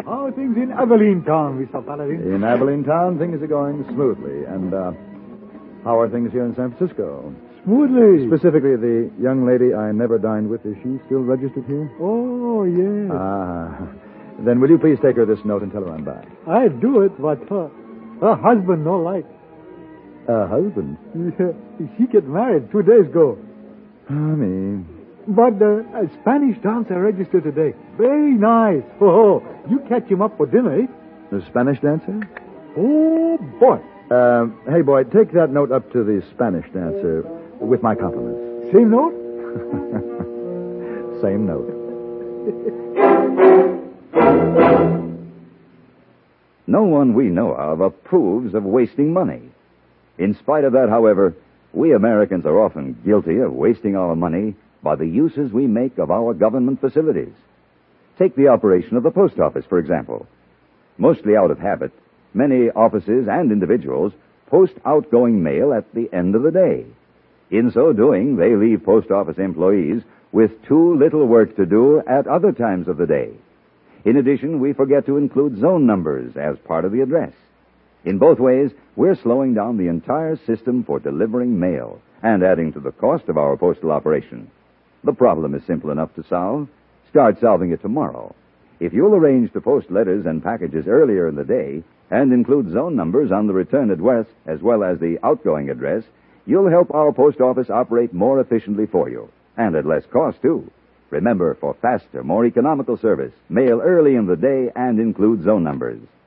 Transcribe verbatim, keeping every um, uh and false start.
How are things in Abilene Town, Mister Paladin? In Abilene Town, things are going smoothly. And, uh, how are things here in San Francisco? Smoothly. Specifically, the young lady I never dined with, is she still registered here? Oh, yes. Ah. Then will you please take her this note and tell her I'm back? I'd do it, but uh, her husband no like. A husband? Yeah, she get married two days ago. Ah, me. But uh, a Spanish dancer registered today. Very nice. Oh, you catch him up for dinner, eh? The Spanish dancer? Oh, boy. Uh, hey, boy, take that note up to the Spanish dancer with my compliments. Same note? Same note. No one we know of approves of wasting money. In spite of that, however, we Americans are often guilty of wasting our money by the uses we make of our government facilities. Take the operation of the post office, for example. Mostly out of habit, many offices and individuals post outgoing mail at the end of the day. In so doing, they leave post office employees with too little work to do at other times of the day. In addition, we forget to include zone numbers as part of the address. In both ways, we're slowing down the entire system for delivering mail and adding to the cost of our postal operation. The problem is simple enough to solve. Start solving it tomorrow. If you'll arrange to post letters and packages earlier in the day and include zone numbers on the return address as well as the outgoing address, you'll help our post office operate more efficiently for you, and at less cost, too. Remember, for faster, more economical service, mail early in the day and include zone numbers.